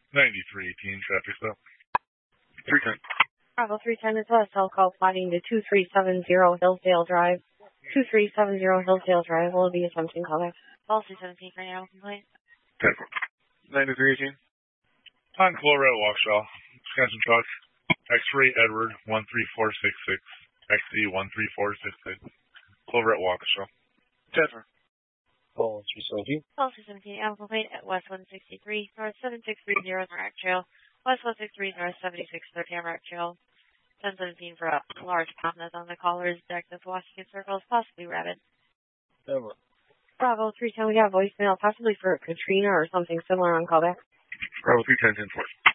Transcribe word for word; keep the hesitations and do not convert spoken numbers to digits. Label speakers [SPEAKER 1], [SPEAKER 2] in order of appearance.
[SPEAKER 1] ninety-three eighteen, traffic stop. three ten.
[SPEAKER 2] Bravo three ten is West. I'll call plotting to two three seven zero Hillsdale Drive. two three seven zero Hillsdale Drive will be attempting callback.
[SPEAKER 3] Policy seventeen for now, complaint.
[SPEAKER 1] ten four. ninety-three eighteen. On Colorado Waukesha, Wisconsin truck, X-ray Edward one three four six six, X C one three four six six, Colorado Waukesha. ten four.
[SPEAKER 4] Policy seventeen.
[SPEAKER 3] Policy seventeen, Apple complaint at West one sixty-three, North seven six three zero Tamarack Trail, West one sixty-three, North seventy-six third Tamarack Trail. ten seventeen for a large poundness on the caller's deck that's Washington Circle, possibly rabid.
[SPEAKER 4] Ever.
[SPEAKER 2] Bravo three ten, we got voicemail, possibly for Katrina or something similar on callback.
[SPEAKER 1] Bravo three ten, ten four.